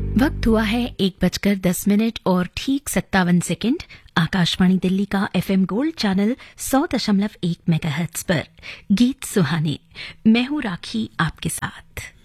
वक्त हुआ है 1:10 और ठीक 57 सेकंड। आकाशवाणी दिल्ली का एफएम गोल्ड चैनल 100.1 मेगाहर्ट्ज पर गीत सुहाने। मैं हूं राखी आपके साथ।